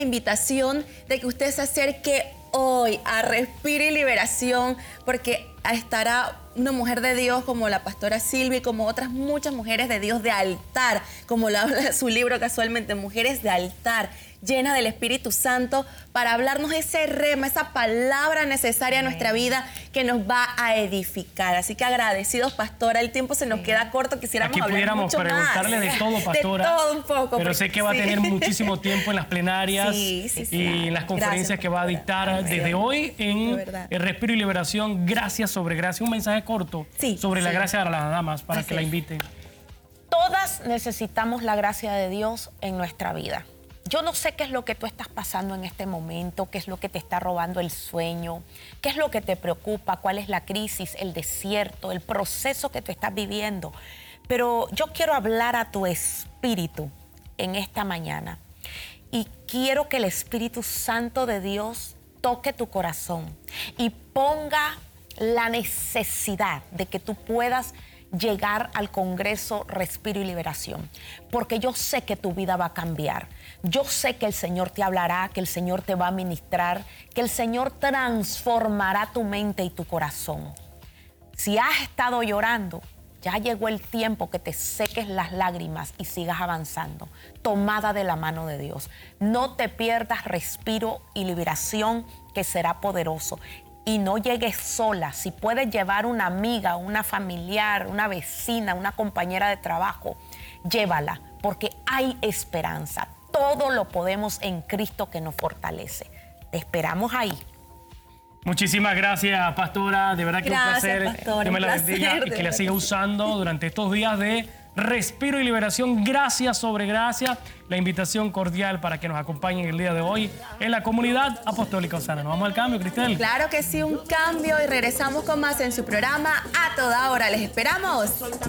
invitación de que usted se acerque hoy a Respiro y Liberación, porque estará una mujer de Dios como la pastora Silvia y como otras muchas mujeres de Dios de altar, como lo habla su libro casualmente, Mujeres de Altar, llena del Espíritu Santo, para hablarnos ese rema, esa palabra necesaria en nuestra vida que nos va a edificar. Así que agradecidos, pastora, el tiempo se nos queda corto, quisiéramos Aquí hablar pudiéramos mucho preguntarle más. de todo, pastora. De todo un poco. Pero sé que va a tener muchísimo tiempo en las plenarias y en las conferencias Gracias, que va a dictar desde hoy en el Respiro y Liberación, Gracia sobre Gracia. Un mensaje corto sobre la gracia de las damas para que la inviten. Todas necesitamos la gracia de Dios en nuestra vida. Yo no sé qué es lo que tú estás pasando en este momento, qué es lo que te está robando el sueño, qué es lo que te preocupa, cuál es la crisis, el desierto, el proceso que tú estás viviendo. Pero yo quiero hablar a tu espíritu en esta mañana y quiero que el Espíritu Santo de Dios toque tu corazón y ponga la necesidad de que tú puedas llegar al Congreso Respiro y Liberación, porque yo sé que tu vida va a cambiar. Yo sé que el Señor te hablará, que el Señor te va a ministrar, que el Señor transformará tu mente y tu corazón. Si has estado llorando, ya llegó el tiempo que te seques las lágrimas y sigas avanzando, tomada de la mano de Dios. No te pierdas Respiro y Liberación, que será poderoso. Y no llegues sola. Si puedes llevar una amiga, una familiar, una vecina, una compañera de trabajo, llévala, porque hay esperanza. Todo lo podemos en Cristo que nos fortalece. Te esperamos ahí. Muchísimas gracias, pastora. De verdad que Gracias, un placer. pastora, Que me la un bendiga placer, y que de la siga usando durante estos días de Respiro y Liberación, Gracia sobre Gracia. La invitación cordial para que nos acompañen el día de hoy en la comunidad apostólica Osana. ¿Nos vamos al cambio, Cristel? Claro que sí, un cambio, y regresamos con más en su programa A Toda Hora. Les esperamos.